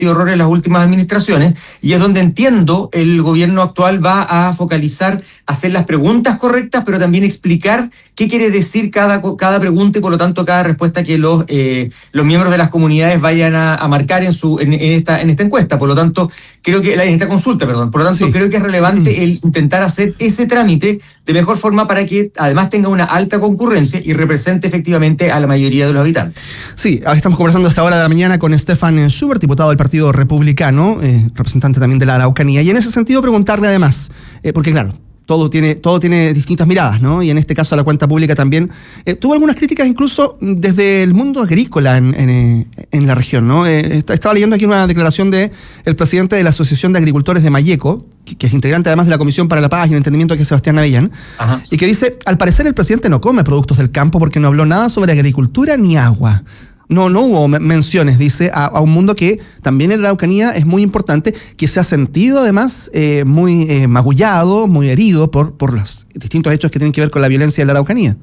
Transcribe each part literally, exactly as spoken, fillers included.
errores en las últimas administraciones, y es donde entiendo el gobierno actual va a focalizar, hacer las preguntas correctas, pero también explicar qué quiere decir cada, cada pregunta y por lo tanto cada respuesta que los, eh, los miembros de las comunidades vayan a, a marcar en, su, en, en, esta, en esta encuesta. Por lo tanto, creo que, en esta consulta, perdón, por lo tanto, sí. creo que es relevante mm. el intentar hacer ese trámite de mejor forma para que además tenga una alta concurrencia y represente efectivamente a la mayoría de los habitantes. Sí, ahora estamos conversando a esta hora de la mañana con Stefan Schubert, diputado del Partido Republicano, eh, representante también de la Araucanía, y en ese sentido preguntarle además, eh, porque claro, Todo tiene, todo tiene distintas miradas, ¿no? Y en este caso la cuenta pública también eh, tuvo algunas críticas incluso desde el mundo agrícola en, en, en la región, ¿no? Eh, estaba leyendo aquí una declaración del presidente de la Asociación de Agricultores de Mayeco, que, que es integrante además de la Comisión para la Paz y el Entendimiento, que es Sebastián Avellán, Ajá. y que dice, al parecer el presidente no come productos del campo porque no habló nada sobre agricultura ni agua. No, no hubo menciones, dice, a, a un mundo que también en la Araucanía es muy importante, que se ha sentido además eh, muy eh, magullado, muy herido por, por los distintos hechos que tienen que ver con la violencia en la Araucanía.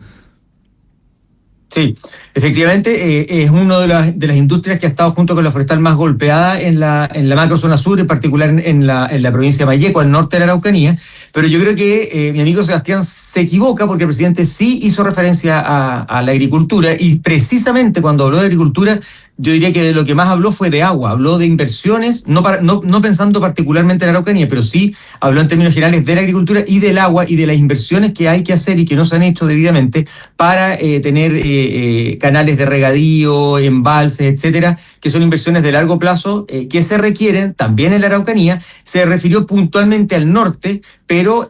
Sí, efectivamente eh, es una de las, de las industrias que ha estado junto con la forestal más golpeada en la, en la macrozona sur, en particular en, en, la, en la provincia de Mayeco, al norte de la Araucanía. Pero yo creo que eh, mi amigo Sebastián se equivoca porque el presidente sí hizo referencia a, a la agricultura, y precisamente cuando habló de agricultura, yo diría que de lo que más habló fue de agua, habló de inversiones, no, para, no, no pensando particularmente en la Araucanía, pero sí habló en términos generales de la agricultura y del agua y de las inversiones que hay que hacer y que no se han hecho debidamente para eh, tener eh, eh, canales de regadío, embalses, etcétera, que son inversiones de largo plazo eh, que se requieren también en la Araucanía. Se refirió puntualmente al norte, pero...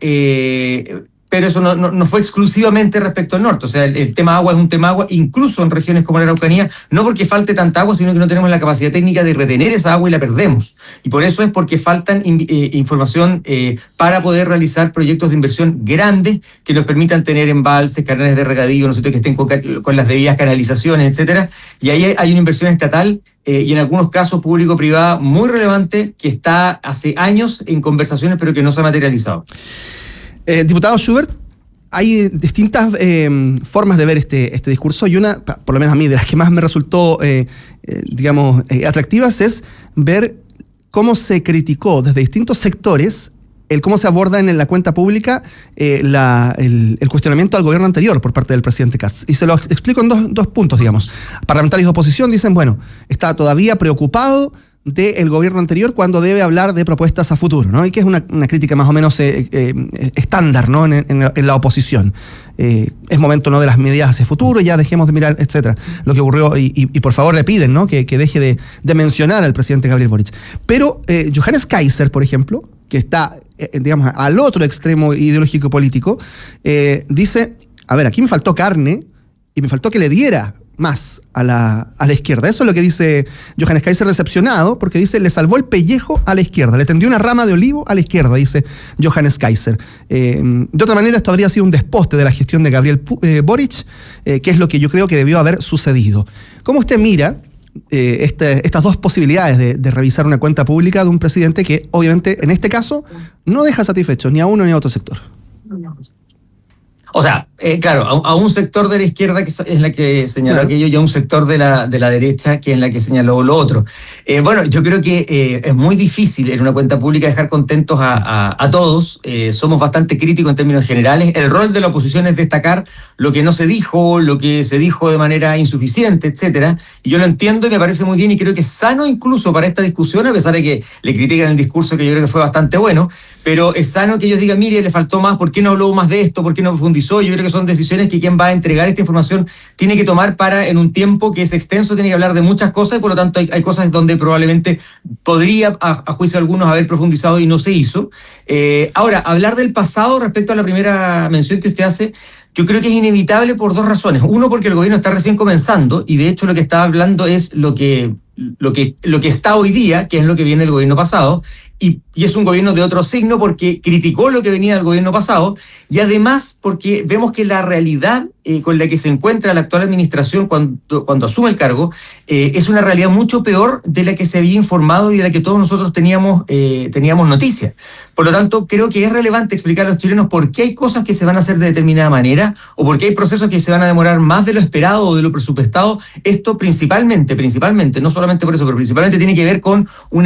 Eh, pero eso no, no, no fue exclusivamente respecto al norte. O sea, el, el tema agua es un tema agua, incluso en regiones como la Araucanía, no porque falte tanta agua, sino que no tenemos la capacidad técnica de retener esa agua y la perdemos. Y por eso es porque faltan in, eh, información eh, para poder realizar proyectos de inversión grandes que nos permitan tener embalses, canales de regadío, no sé, que estén con, con las debidas canalizaciones, etcétera. Y ahí hay una inversión estatal eh, y en algunos casos público-privada muy relevante que está hace años en conversaciones, pero que no se ha materializado. Eh, diputado Schubert, hay distintas eh, formas de ver este, este discurso, y una, por lo menos a mí, de las que más me resultó, eh, eh, digamos, eh, atractivas, es ver cómo se criticó desde distintos sectores el cómo se aborda en la cuenta pública eh, la, el, el cuestionamiento al gobierno anterior por parte del presidente Kast. Y se lo explico en dos, dos puntos, digamos. Parlamentarios de oposición dicen, bueno, está todavía preocupado del gobierno anterior cuando debe hablar de propuestas a futuro, ¿no? Y que es una, una crítica más o menos eh, eh, estándar, ¿no? en, en, en la oposición. Eh, es momento, ¿no?, de las medidas hacia futuro, ya dejemos de mirar, etcétera, lo que ocurrió, y, y, y por favor le piden, ¿no?, que, que deje de, de mencionar al presidente Gabriel Boric. Pero eh, Johannes Kaiser, por ejemplo, que está, eh, digamos, al otro extremo ideológico político, eh, dice, a ver, aquí me faltó carne y me faltó que le diera más a la, a la izquierda. Eso es lo que dice Johannes Kaiser, decepcionado, porque dice, le salvó el pellejo a la izquierda, le tendió una rama de olivo a la izquierda, dice Johannes Kaiser. Eh, de otra manera, esto habría sido un desposte de la gestión de Gabriel eh, Boric, eh, que es lo que yo creo que debió haber sucedido. ¿Cómo usted mira eh, este, estas dos posibilidades de, de revisar una cuenta pública de un presidente que, obviamente, en este caso, no deja satisfecho ni a uno ni a otro sector? O sea, eh, claro, a, a un sector de la izquierda que es la que señaló claro. aquello, y a un sector de la, de la derecha que es la que señaló lo otro. Eh, bueno, yo creo que eh, es muy difícil en una cuenta pública dejar contentos a, a, a todos. Eh, somos bastante críticos en términos generales. El rol de la oposición es destacar lo que no se dijo, lo que se dijo de manera insuficiente, etcétera. Y yo lo entiendo y me parece muy bien, y creo que es sano incluso para esta discusión, a pesar de que le critican el discurso, que yo creo que fue bastante bueno, pero es sano que ellos digan, mire, le faltó más, ¿por qué no habló más de esto? ¿Por qué no profundizó? Yo creo que son decisiones que quien va a entregar esta información tiene que tomar para, en un tiempo que es extenso, tiene que hablar de muchas cosas, y por lo tanto hay, hay cosas donde probablemente podría, a, a juicio de algunos, haber profundizado y no se hizo. Eh, ahora, hablar del pasado respecto a la primera mención que usted hace, yo creo que es inevitable por dos razones. Uno, porque el gobierno está recién comenzando, y de hecho lo que está hablando es lo que, lo que, lo que está hoy día, que es lo que viene del gobierno pasado. y, y es un gobierno de otro signo porque criticó lo que venía del gobierno pasado, y además porque vemos que la realidad eh, con la que se encuentra la actual administración cuando, cuando asume el cargo eh, es una realidad mucho peor de la que se había informado y de la que todos nosotros teníamos, eh, teníamos noticia. Por lo tanto, creo que es relevante explicar a los chilenos por qué hay cosas que se van a hacer de determinada manera o por qué hay procesos que se van a demorar más de lo esperado o de lo presupuestado. Esto principalmente, principalmente, no solamente por eso, pero principalmente tiene que ver con una